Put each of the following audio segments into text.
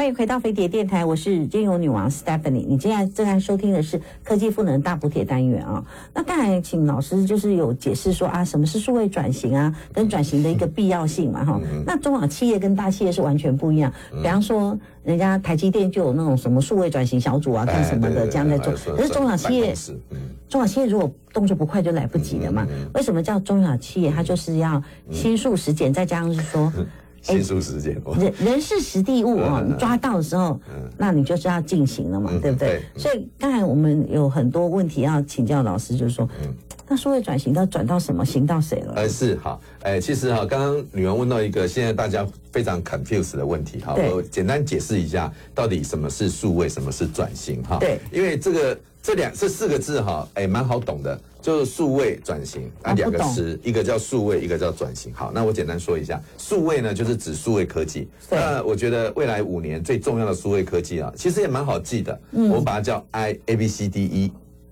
欢迎回到飞碟电台，我是金融女王 Stephanie。你现在正在收听的是科技赋能大补帖单元啊。那刚才请老师就是有解释说啊，什么是数位转型啊，跟转型的一个必要性嘛哈。那中小企业跟大企业是完全不一样。比方说，人家台积电就有那种什么数位转型小组啊，干什么的这样在做。可是中小企业如果动作不快就来不及了嘛。为什么叫中小企业？它就是要心术实践，再加上是说。 心术实践， 人事实地物哦，你抓到的时候，那你就是要进行了嘛，对不对？所以刚才我们有很多问题要请教老师，就是说，那数位转型要转到什么，行到谁了？ 是好，其实哈，刚刚女王问到一个现在大家非常 confused 的问题哈，我简单解释一下，到底什么是数位，什么是转型哈？ 对， 因为这四个字哈，蛮好懂的。就是数位转型两个词，一个叫数位，一个叫转型。好，那我简单说一下，数位呢就是指数位科技。那我觉得未来5年最重要的数位科技啊，其实也蛮好记的。我把它叫 A B C D E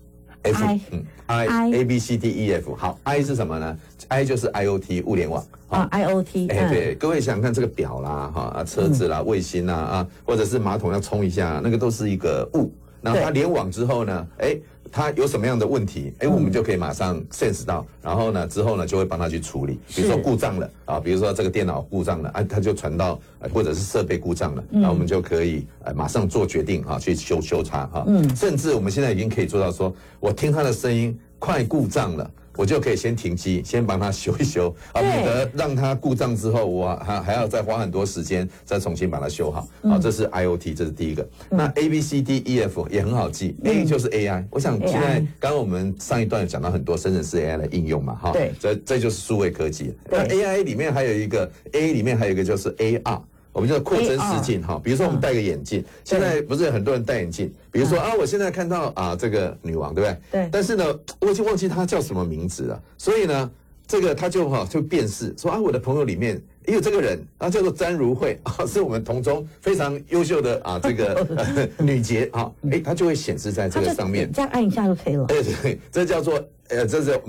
F。A B C D E F。好 ，I 是什么呢 ？I 就是 IoT 物联网。 IoT。 对，各位想想看这个表啦，车子啦，卫星啦，或者是马桶要冲一下，那个都是一个物。然后它联网之后呢，它有什么样的问题，我们就可以马上 sense 到，然后呢，之后呢就会帮它去处理。比如说故障了啊，比如说这个电脑故障了，它就传到或者是设备故障了，然后我们就可以马上做决定去修它甚至我们现在已经可以做到说，我听它的声音快故障了。我就可以先停机，先帮它修一修，免得让它故障之后，我还要再花很多时间再重新把它修好。这是 IoT， 这是第一个。那 A B C D E F 也很好记，A 就是 AI。我想现在刚刚我们上一段讲到很多生成式 AI 的应用嘛， 对， 这就是数位科技。那 AI 里面还有一个 A 里面还有一个就是 AR。我们叫扩增实境哈，比如说我们戴个眼镜，现在不是有很多人戴眼镜，比如说我现在看到这个女王，对不对？ 对。 但是呢，我已经忘记她叫什么名字了，所以呢，这个他就辨识说我的朋友里面也有这个人，叫做詹如慧是我们同中非常优秀的这个女杰她就会显示在这个上面， 这样按一下就可以了。 对，这叫做这是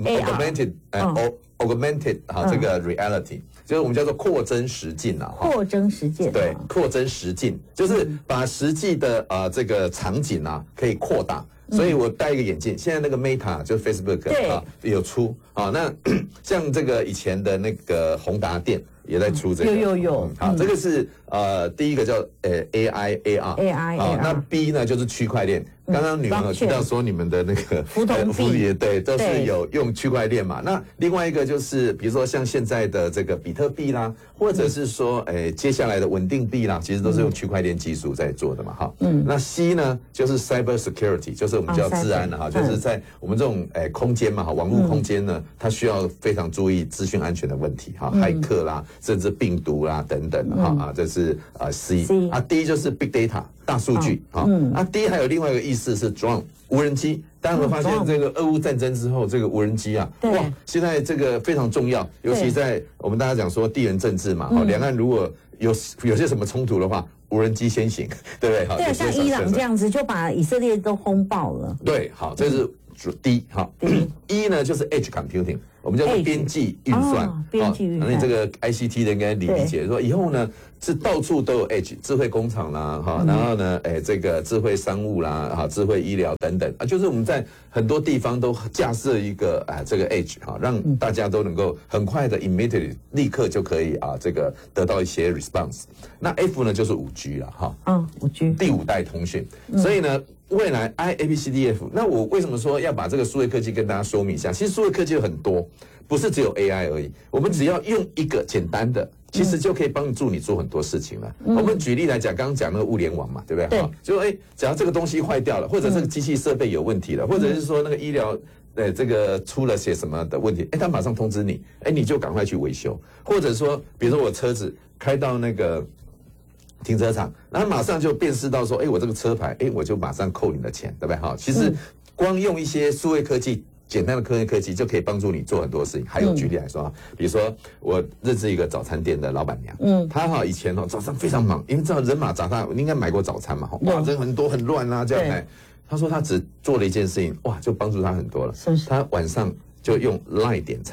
augmented 这个 reality。就是我们叫做扩增实境扩增实境。 对，扩增实境就是把实际的这个场景可以扩大。所以我戴一个眼镜，现在那个 Meta 就是 Facebook 有出那像这个以前的那个宏达电也在出这个。 有。 好，这个是第一个叫AI AR。那 B 呢就是区块链。刚刚女王有提到说你们的那个浮动币对，都是有用区块链嘛。那另外一个就是比如说像现在的这个比特币啦，或者是说接下来的稳定币啦，其实都是用区块链技术在做的嘛那 C 呢就是 Cyber Security， 就是我们叫治安就是在我们这种空间嘛网络空间呢，它需要非常注意资讯安全的问题骇客啦，甚至病毒啦等等这是C。D 就是 Big Data 大数据D 还有另外一个意思是 Drone 无人机。大家会发现这个俄乌战争之后，这个无人机现在这个非常重要，尤其在我们大家讲说地缘政治嘛两岸如果有些什么冲突的话，无人机先行，对不对？ 对，像伊朗这样子就把以色列都轰爆了。 对，好，这是D。E 呢就是 Edge Computing， 我们叫做边际运算。 边际运算。 那这个 ICT 的应该理解说，以后呢是到处都有 Edge， 智慧工厂啦，然后呢，这个智慧商务啦，智慧医疗等等就是我们在很多地方都架设一个这个 Edge 让大家都能够很快的 immediately 立刻就可以这个得到一些 response。那 F 呢就是 5G 了 5G 第5代通讯，所以呢。未来 IABCDF， 那我为什么说要把这个数位科技跟大家说明一下？其实数位科技有很多，不是只有 AI 而已。我们只要用一个简单的，其实就可以帮助你做很多事情了。我们举例来讲，刚刚讲那个物联网嘛，对不对？就只要这个东西坏掉了，或者这个机器设备有问题了，或者是说那个医疗这个出了些什么的问题，他马上通知你，你就赶快去维修，或者说，比如说我车子开到那个停车场，然后马上就辨识到说，我这个车牌，我就马上扣你的钱，对不对？其实光用一些数位科技，简单的科技就可以帮助你做很多事情。还有举例来说比如说我认识一个早餐店的老板娘，她以前早上非常忙，因为知道人马早上你应该买过早餐嘛，哇，人很多很乱啊，这样她说她只做了一件事情，哇，就帮助她很多了。她晚上就用 LINE 点餐。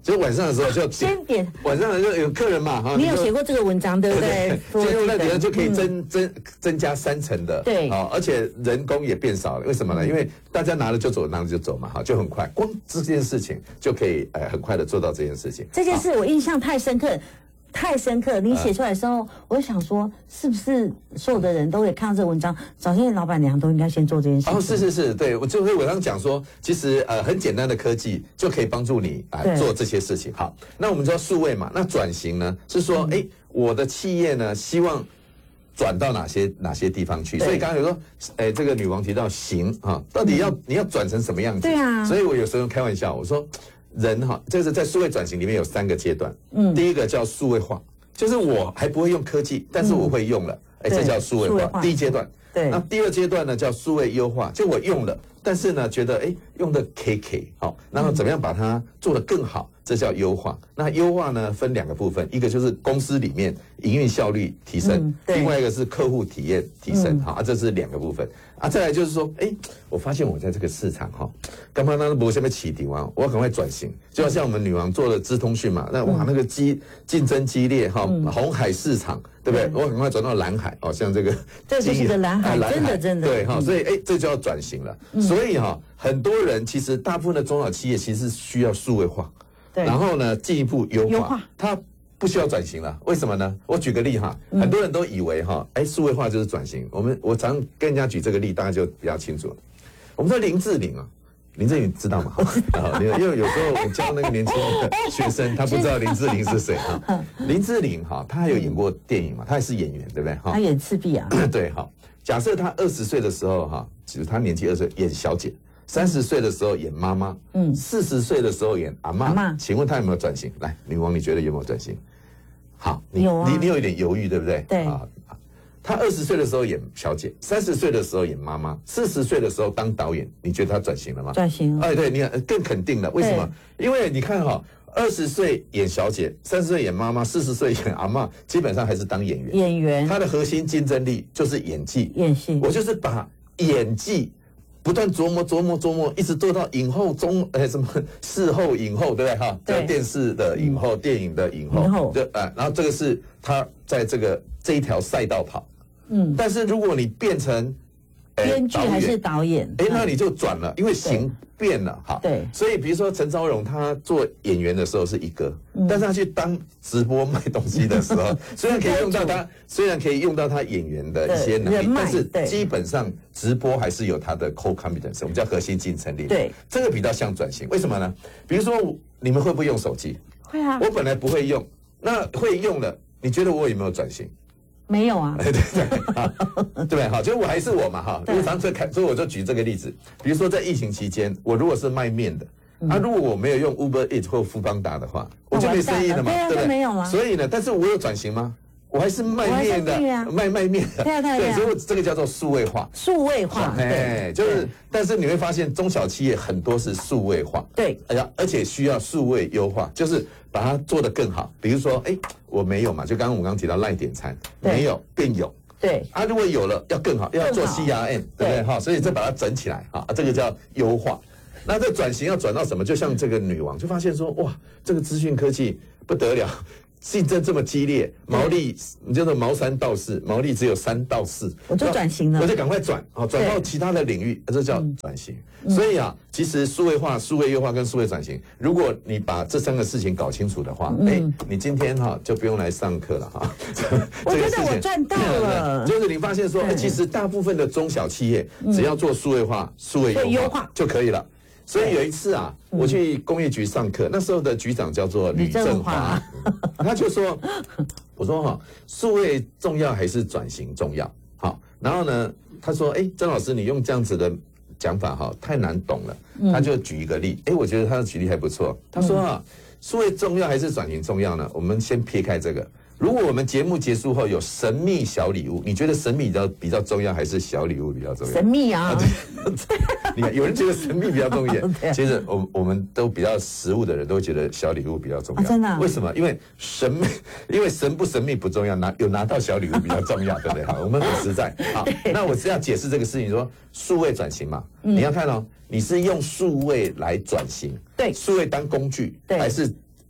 就晚上的时候就先点， 晚上就有客人嘛哈， 你有写过这个文章对不对？ 就用那点就可以增加3成的， 对， 而且人工也变少了，为什么呢？因为大家拿了就走，拿了就走嘛，哈，就很快，光这件事情就可以很快的做到这件事情。 这件事我印象太深刻。太深刻，你写出来的时候，我就想说，是不是所有的人都会看到这个文章，早些老板娘都应该先做这件事情？ 哦，是，对，我刚讲说，其实很简单的科技就可以帮助你做这些事情。好，那我们知道数位嘛，那转型呢是说，我的企业呢希望转到哪些地方去？所以刚刚有说，这个女王提到行啊，到底你要转成什么样子？ 对啊， 所以我有时候开玩笑，我说。人哈，这是在数位转型里面有3个阶段。第一个叫数位化，就是我还不会用科技，但是我会用了，这叫数位化。第一阶段。对。那第2阶段呢，叫数位优化，就我用了，但是呢，觉得用的 KK 好，然后怎么样把它做得更好，这叫优化。那优化呢分2个部分，一个就是公司里面营运效率提升，另外一个是客户体验提升。好，这是2个部分。再来就是说，我发现我在这个市场干嘛呢？我下面起顶啊，我要赶快转型。就好像我们女王做了资通讯嘛，那个竞争激烈红海市场，对不对？我赶快转到蓝海像这个， 这就是个蓝海，真的对所以这就要转型了。所以很多人其实大部分的中小企业其实需要数位化，然后呢进一步优化，它不需要转型了，为什么呢？我举个例很多人都以为数位化就是转型。我常跟人家举这个例，大家就比较清楚了。我们说林志玲知道吗？因为有时候我教那个年轻的学生，他不知道林志玲是谁林志玲她还有演过电影嘛，她也是演员，对不对？ 她演赤壁啊。 对，假设她20岁的时候其实她年纪20岁演小姐。30岁的时候演妈妈，40岁的时候演阿嬷，请问她有没有转型？来，女王，你觉得有没有转型？好，你有一点犹豫，对不对？ 对她20岁的时候演小姐，30岁的时候演妈妈，40岁的时候当导演，你觉得她转型了吗？ 转型了。 对，你看更肯定了。为什么？因为你看20岁演小姐，30岁演妈妈，40岁演阿嬷，基本上还是当演员。她的核心竞争力就是演技。我就是把演技不断琢磨，一直做到影后什么事后影后，对不对对，电视的影后，电影的影后，然后这个是他在这一条赛道跑。但是如果你变成编剧还是导演， 那你就转了，因为型变了对， 所以比如说陈昭荣他做演员的时候是一个，但是他去当直播卖东西的时候，虽然可以用到他演员的一些能力，但是基本上直播还是有他的 core competence， 我们叫核心竞争力。 对， 这个比较像转型，为什么呢？比如说你们会不会用手机？ 会啊。 我本来不会用，那会用了，你觉得我有没有转型？ 没有啊， 对，好，就是我还是我嘛，因为所以我就举这个例子，比如说在疫情期间，我如果是卖面的，如果我没有用 Uber Eats 或富邦达的话，我就没生意了嘛，对不对？ 没有了。 所以呢，但是我有转型吗？我还是卖面的，卖面的，对，所以这个叫做数位化。就是，但是你会发现中小企业很多是数位化， 对， 而且需要数位优化，就是把它做得更好。比如说，我没有嘛，就刚刚提到LINE点餐，没有变有， 对， 如果有了要更好，要做 CRM， 对不对？所以再把它整起来这个叫优化。那这转型要转到什么？就像这个女王就发现说，哇，这个资讯科技不得了。竞争这么激烈，毛利你叫做毛3到4，毛利只有3到4， 我就转型了， 我就赶快转到其他的领域，这叫转型。所以其实数位化、数位优化跟数位转型，如果你把这3个事情搞清楚的话，你今天就不用来上课了我觉得我赚到了， 就是你发现说，其实大部分的中小企业只要做数位化、数位优化就可以了。所以有一次我去工业局上课，那时候的局长叫做吕正华，他就说，我说数位重要还是转型重要？然后呢，他说，曾老师你用这样子的讲法太难懂了，他就举一个例，我觉得他的举例还不错。他说数位重要还是转型重要呢？我们先撇开这个。如果我们节目结束后有神秘小礼物，你觉得神秘比较重要，还是小礼物比较重要？ 神秘啊！ 你看，有人觉得神秘比较重要，其实我们都比较实务的人都会觉得小礼物比较重要。 真的？ 为什么？因为神不神秘不重要，拿到小礼物比较重要，对不对？好，我们很实在。好，那我是要解释这个事情，说数位转型嘛，你要看你是用数位来转型， 对， 数位当工具，还是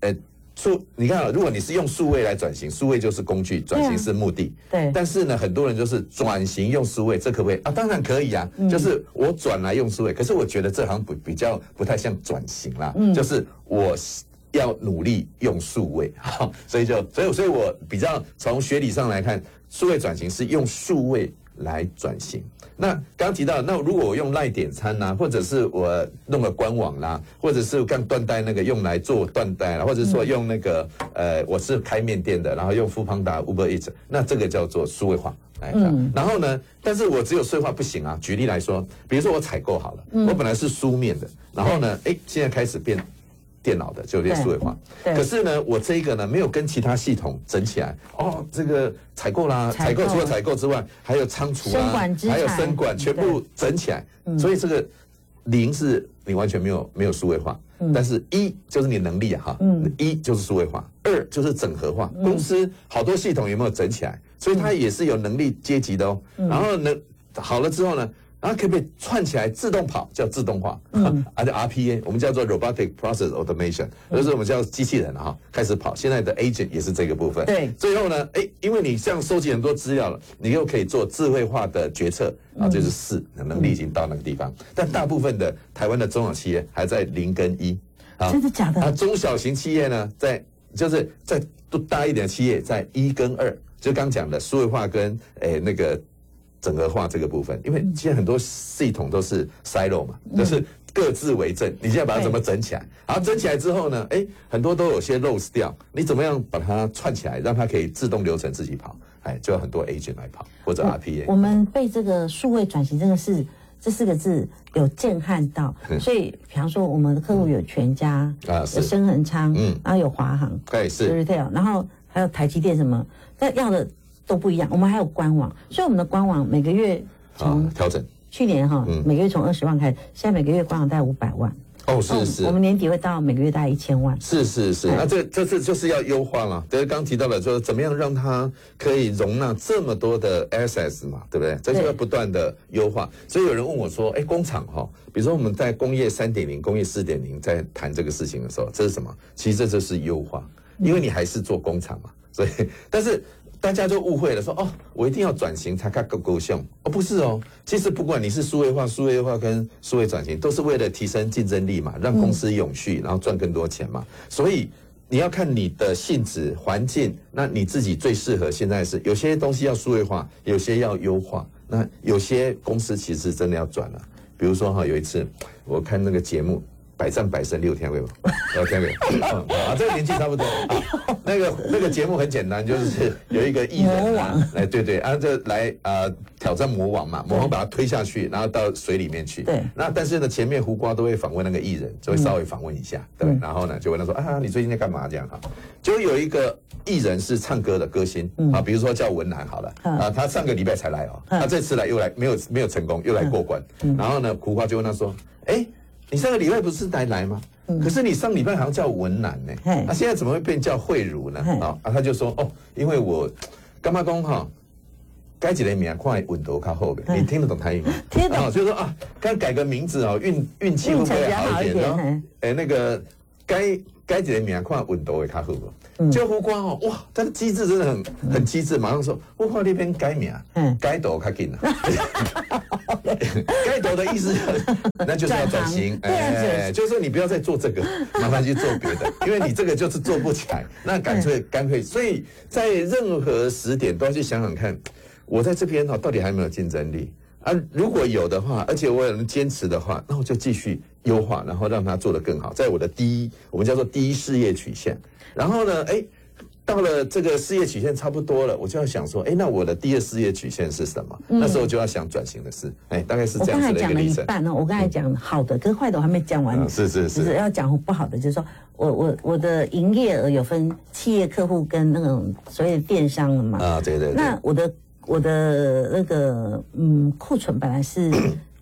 你看啊，如果你是用数位来转型，数位就是工具，转型是目的。 对。 但是呢，很多人就是转型用数位，这可不可以啊？当然可以啊，就是我转来用数位。可是我觉得这好像比较不太像转型啦，就是我要努力用数位，所以我比较从学理上来看，数位转型是用数位来转型。那刚刚提到，那如果我用LINE点餐啦，或者是我弄个官网啦，或者是刚断代那个用来做断代啦，或者说用那个我是开面店的，然后用Foodpanda、Uber Eats， 那这个叫做数位化。然后呢，但是我只有数位化不行啊。举例来说，比如说我采购好了，我本来是书面的，然后呢，现在开始变电脑的，就变数位化。可是呢，我这个呢没有跟其他系统整起来。这个采购啦，采购除了采购之外，还有仓储啦，还有生管，全部整起来。所以这个0是你完全没有数位化，但是1就是你能力啊，1就是数位化，2就是整合化。公司好多系统有没有整起来？所以它也是有能力阶级的哦。然后呢，好了之后呢，然后可不可以串起来自动跑，叫自动化，而且 RPA 我们叫做 Robotic Process Automation， 就是我们叫机器人开始跑。现在的 Agent 也是这个部分。 对， 最后呢，因为你这样收集很多资料了，你又可以做智慧化的决策，这是4，能力已经到那个地方。但大部分的台湾的中小企业还在0跟1， 真的假的？ 中小型企业呢，就是在大一点的企业在1跟2，就刚讲的数位化跟那个整合化这个部分，因为现在很多系统都是 silo 嘛，就是各自为政。你现在把它怎么整起来？然后整起来之后呢，很多都有些 lose 掉，你怎么样把它串起来，让它可以自动流程自己跑？就有很多 agent 来跑，或者 RPA。 我们被这个数位转型真的是这4个字有震撼到，所以比方说我们的客户有全家有深恒昌，然后有华航， 对，是 retail， 然后还有台积电什么，但要的都不一样。我们还有官网，所以我们的官网每个月从调整， 去年每个月从20万开始，现在每个月官网大概500万。 是， 我们年底会到每个月大概1000万。 是，那这次就是要优化了。就是刚提到了，就是怎么样让它可以容纳这么多的 assets 嘛，对不对？这就要不断的优化。所以有人问我说，工厂比如说我们在工业3.0、工业4.0在谈这个事情的时候，这是什么？其实这就是优化，因为你还是做工厂嘛，所以但是大家就误会了，说我一定要转型才够像不是哦。其实不管你是数位化跟数位转型，都是为了提升竞争力嘛，让公司永续，然后赚更多钱嘛。所以你要看你的性质、环境，那你自己最适合。现在是有些东西要数位化，有些要优化，那有些公司其实真的要转了。比如说有一次我看那个节目。百战百胜6天会吗？听没有？这个年纪差不多。那个节目很简单，就是有一个艺人魔王， 对，这来挑战魔王嘛，魔王把他推下去，然后到水里面去。 对。那但是呢，前面胡瓜都会访问那个艺人，就会稍微访问一下，对。然后呢，就问他说你最近在干嘛？这样就有一个艺人是唱歌的歌星比如说叫文楠好了他上个礼拜才来他这次来又来没有成功，又来过关。然后呢，胡瓜就问他说，你上个礼拜不是来吗？可是你上礼拜好像叫文楠呢，现在怎么会变叫慧茹呢？他就说因为我干嘛讲改几个名看稳度较好呗，你听得懂台语吗？ 听得懂。 所以说刚改个名字运气会不会好一点呢？那个改几个名看稳度会较好不？就胡瓜哇，他的机智真的很机智，马上说我看那边改名，改斗较紧了。改斗的意思那就是要转型，就是说你不要再做这个，麻烦去做别的，因为你这个就是做不起来，那干脆，所以在任何时点都要去想想看，我在这边到底还有没有竞争力如果有的话，而且我也能坚持的话，那我就继续优化，然后让它做得更好，在我的我们叫做第一事业曲线。然后呢，到了这个事业曲线差不多了，我就要想说，那我的第2事业曲线是什么？那时候就要想转型的事，大概是这样子的一个历程。我刚才讲了一半我刚才讲好的，可是坏的我还没讲完。是要讲不好的，就是说我的营业额有分企业客户跟那种所谓的电商了嘛。 对。 那我的那个库存本来是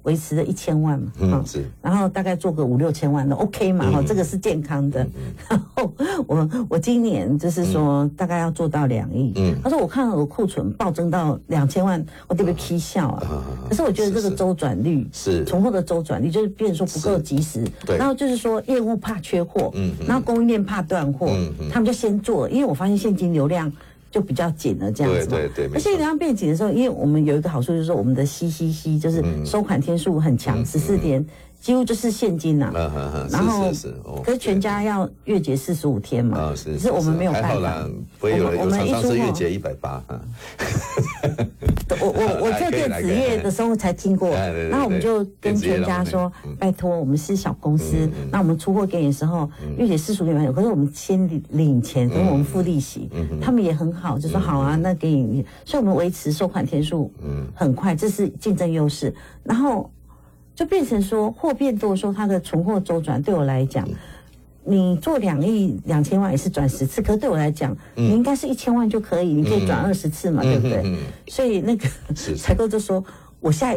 维持了1000万嘛， 是， 然后大概做个5、6千万的 OK 嘛，这个是健康的。然后我今年就是说大概要做到2亿，他说我看到我库存暴增到2000万，我特别蹊笑啊。可是我觉得这个周转率是存货的周转率，就是变成说不够及时，然后就是说业务怕缺货，然后供应链怕断货，他们就先做，因为我发现现金流量就比较紧了，这样子嘛。 对， 而且流量变紧的时候，因为我们有一个好处就是说，我们的 CCC 就是收款天数很强，14天几乎就是现金呐。然后可是全家要月结45天嘛，可是我们没有办法。 还好啦，不会有厂商是月结180。 我做电子业的时候才听过，然后我们就跟全家说，拜托，我们是小公司，那我们出货给你的时候，月结45天有，可是我们先领钱，跟我们付利息，他们也很好，就说好啊，那给你，所以我们维持收款天数很快，这是竞争优势。然后就变成说货变多，说它的存货周转对我来讲。你做2亿2千万也是转10次，可是对我来讲，你应该是1000万就可以，你可以转20次嘛，对不对？所以那个采购就说，我下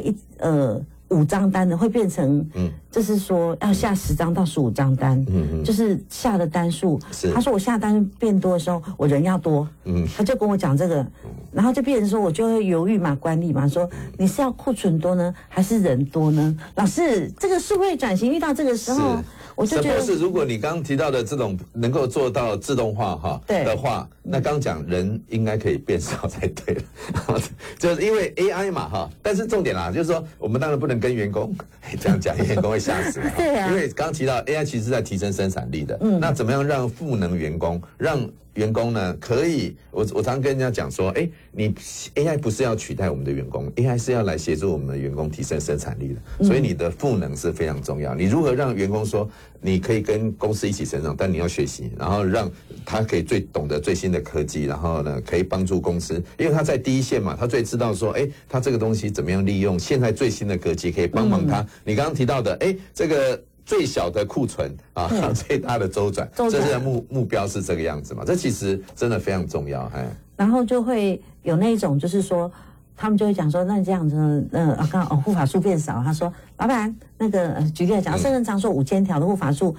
5张单的会变成，就是说要下10张到15张单，就是下的单数。他说我下单变多的时候，我人要多，他就跟我讲这个，然后就变成说我就会犹豫嘛，管理嘛，说你是要库存多呢，还是人多呢？老师，这个数位转型遇到这个时候。我就觉得是，如果你刚刚提到的这种能够做到自动化的话，那刚讲人应该可以变少才对了，就是因为 AI 嘛但是重点啦，就是说我们当然不能跟员工这样讲，员工会吓死。 对啊， 因为刚刚提到 AI 其实在提升生产力的，那怎么样让赋能员工，让员工呢可以，我常跟人家讲说，你 AI 不是要取代我们的员工 ，AI 是要来协助我们的员工提升生产力的，所以你的赋能是非常重要。你如何让员工说，你可以跟公司一起成长，但你要学习，然后让他可以最懂得最新的科技，然后呢可以帮助公司，因为他在第一线嘛，他最知道说，他这个东西怎么样利用现在最新的科技可以帮忙他。你刚刚提到的，这个。最小的库存最大的周转，这是目标是这个样子嘛？这其实真的非常重要， 然后就会有那种，就是说，他们就会讲说，那这样子，刚护法素变少，他说，老板，那个举例来讲，圣人常说5000条的护法素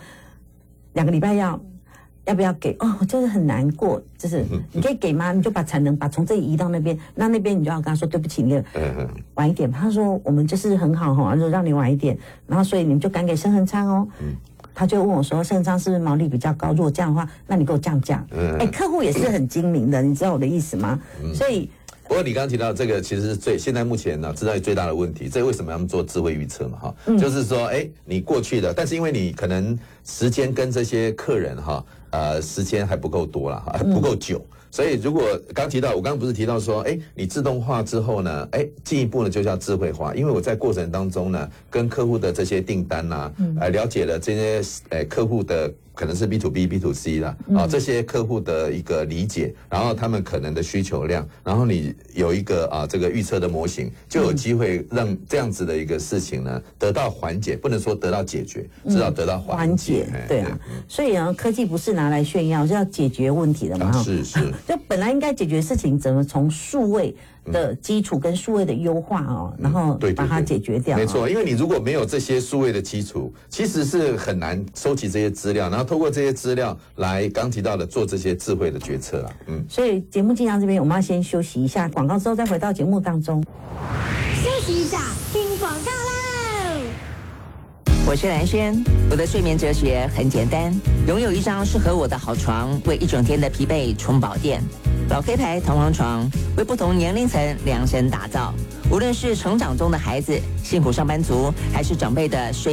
，2个礼拜要不要给？我就是很难过，就是你可以给吗？你就把产能从这里移到那边，那边你就要跟他说对不起，你晚一点。他说我们就是很好就让你晚一点，然后所以你们就赶给深恒昌哦。他就问我说，深恒昌是不是毛利比较高？如果这样的话，那你给我降价。客户也是很精明的，你知道我的意思吗？所以。 不过你刚刚提到这个，其实是现在目前呢，制造业最大的问题。这为什么要做智慧预测嘛？就是说，你过去的，但是因为你可能时间跟这些客人时间还不够多啦，还不够久。所以，如果我刚刚不是提到说，你自动化之后呢，进一步呢就叫智慧化，因为我在过程当中呢，跟客户的这些订单啦，了解了这些客户的可能是 B to B、B to C 啦，这些客户的一个理解，然后他们可能的需求量，然后你有一个这个预测的模型，就有机会让这样子的一个事情呢得到缓解，不能说得到解决，至少得到缓解。 对啊，所以科技不是拿来炫耀，是要解决问题的嘛。 是。 就本来应该解决事情，怎么从数位的基础跟数位的优化然后把它解决掉。 没错，因为你如果没有这些数位的基础，其实是很难收集这些资料，然后透过这些资料来刚提到的做这些智慧的决策啦。 所以节目进到这边，我们要先休息一下，广告之后再回到节目当中。 休息一下，听广告喽。 我是蓝轩，我的睡眠哲学很简单，拥有一张适合我的好床，为一整天的疲惫充饱电。老 K 牌弹簧床为不同年龄层量身打造，无论是成长中的孩子、幸福上班族，还是长辈的睡